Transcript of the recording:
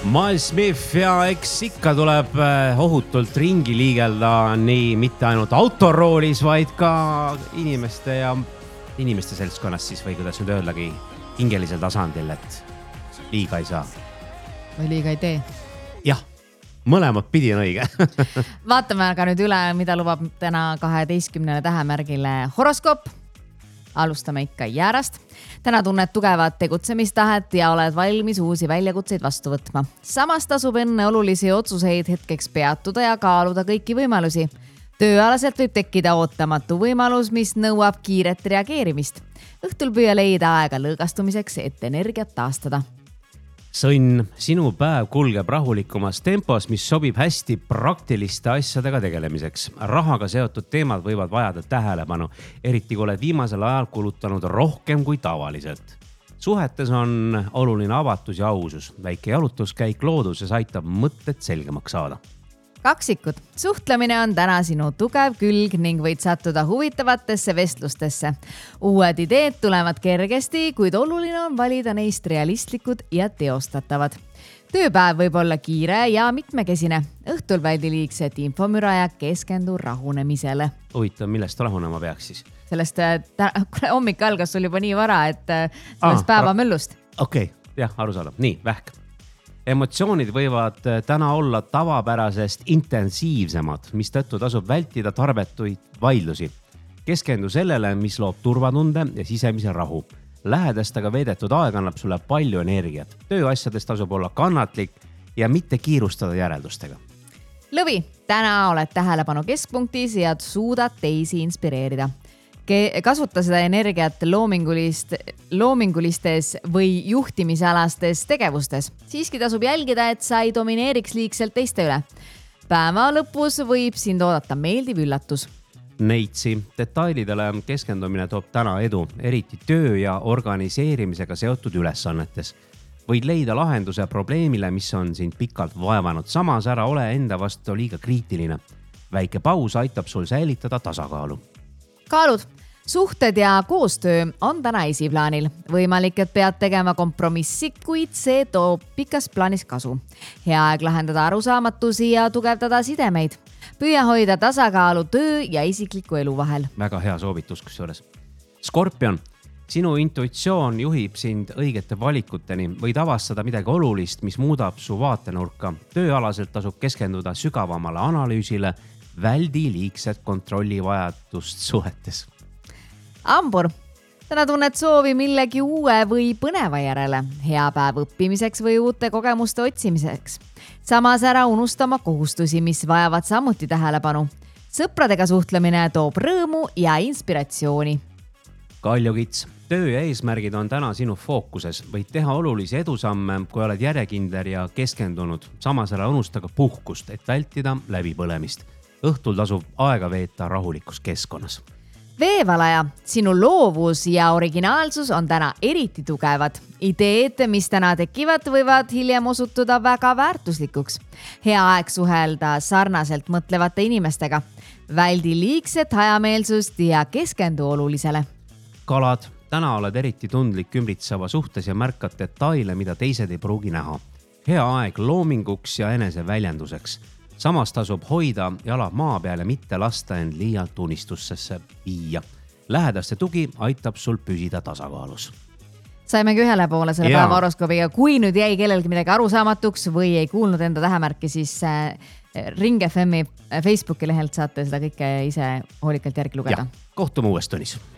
Miles Smith ja eks ikka tuleb ohutult ringi liigelda nii mitte ainult autoroolis, vaid ka inimeste seltskonnas siis või kuidas nüüd öeldagi hingelisel tasandil, et liiga ei saa. Või liiga ei tee. Jah, mõlemad pidi on õige. Vaatame aga nüüd üle, mida lubab täna 12 tähemärgile horoskoop. Alustame ikka jäärast. Täna tunned tugevat tegutsemistahet ja oled valmis uusi väljakutseid vastu võtma. Samas tasub enne olulisi otsuseid hetkeks peatuda ja kaaluda kõiki võimalusi. Tööalaselt võib tekkida ootamatu võimalus, mis nõuab kiiret reageerimist. Õhtul püüa leida aega lõõgastumiseks, et energiat taastada. Sõnn, sinu päev kulgeb rahulikumas tempos, mis sobib hästi praktiliste asjadega tegelemiseks. Rahaga seotud teemad võivad vajada tähelepanu, eriti kui oled viimasel ajal kulutanud rohkem kui tavaliselt. Suhetes on oluline avatus ja ausus. Väike jalutuskäik looduses aitab mõtted selgemaks saada. Kaksikud. Suhtlemine on täna sinu tugev külg ning võid sattuda huvitavatesse vestlustesse. Uued ideed tulevad kergesti, kuid oluline on valida neist realistlikud ja teostatavad. Tööpäev võib olla kiire ja mitmekesine. Õhtul väldi liigset infomüra ja keskendu rahunemisele. Huvitav, millest rahunema peaks siis? Sellest hommik algas sul juba nii vara, et sellest päeva möllust. Okei, jah, aru saada. Nii, vähk. Emotsioonid võivad täna olla tavapärasest intensiivsemad, mis tõttu tasub vältida tarbetuid vaidlusi. Keskendu sellele, mis loob turvatunde ja sisemise rahu. Lähedastega veedetud aeg annab sulle palju energiat. Tööasjades tasub olla kannatlik ja mitte kiirustada järeldustega. Lõvi, täna oled tähelepanu keskpunktis ja suudad teisi inspireerida. Kasuta seda energiat loomingulistes või juhtimisalastes tegevustes. Siiski tasub jälgida, et sa ei domineeriks liigselt teiste üle. Päeva lõpus võib sind oodata meeldiv üllatus. Neitsi, detailidele keskendumine toob täna edu, eriti töö ja organiseerimisega seotud ülesannetes. Võid leida lahenduse probleemile, mis on sind pikalt vaevanud. Samas ära ole enda vastu liiga kriitiline. Väike paus aitab sul säilitada tasakaalu. Kaalud. Suhted ja koostöö on täna esiplaanil. Võimalik, et pead tegema kompromissi, kuid see toob pikas plaanis kasu. Hea aeg lahendada arusaamatusi ja tugevdada sidemeid. Püüa hoida tasakaalu töö ja isikliku elu vahel. Väga hea soovitus kusjuures. Skorpion, sinu intuitsioon juhib sind õigete valikuteni. Võid avastada midagi olulist, mis muudab su vaatenurka. Tööalaselt tasub keskenduda sügavamale analüüsile. Väldi liigset kontrollivajadust suhetes. Ambur, täna tunned soovi millegi uue või põneva järele. Hea päev õppimiseks või uute kogemuste otsimiseks. Samas ära unustama kohustusi, mis vajavad samuti tähelepanu. Sõpradega suhtlemine toob rõõmu ja inspiratsiooni. Kaljukits, töö ja eesmärgid on täna sinu fookuses. Võid teha olulisi edusamme, kui oled järjekinder ja keskendunud. Samas ära unustaga puhkust, et vältida läbipõlemist. Õhtul tasub aega veeta rahulikus keskkonnas. Veevalaja, sinu loovus ja originaalsus on täna eriti tugevad. Ideed, mis täna tekivad, võivad hiljem osutuda väga väärtuslikuks. Hea aeg suhelda sarnaselt mõtlevate inimestega. Väldi liigset hajameelsust ja keskendu olulisele. Kalad, täna oled eriti tundlik ümbritseva suhtes ja märkad detaile, mida teised ei pruugi näha. Hea aeg loominguks ja eneseväljenduseks. Samas tasub hoida jalad maa peal ja mitte lasta end liialt unistussesse viia. Lähedaste tugi aitab sul püsida tasakaalus. Saimegi ühele poole selle päeva horoskoobiga. Kui nüüd jäi kellelgi midagi arusaamatuks või ei kuulnud enda tähemärki, siis Ring FM-i Facebooki lehelt saate seda kõike ise hoolikalt järgi lugeda. Kohtume uues tunnis.